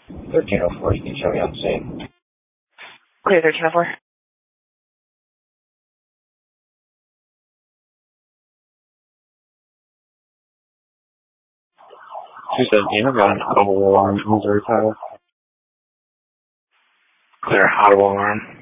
1304, you can show me on scene. Clear 1304. I've got an audible alarm, Missouri Title. Clear audible alarm.